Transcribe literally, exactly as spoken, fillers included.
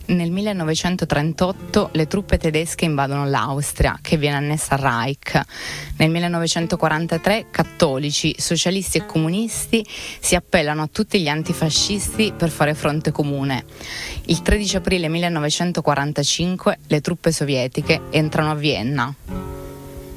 Nel millenovecentotrentotto le truppe tedesche invadono l'Austria, che viene annessa al Reich. Nel millenovecentoquarantatré cattolici, socialisti e comunisti si appellano a tutti gli antifascisti per fare fronte comune. Il tredici aprile millenovecentoquarantacinque le truppe sovietiche entrano a Vienna.